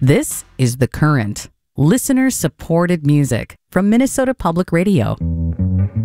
This is The Current, listener-supported music from Minnesota Public Radio.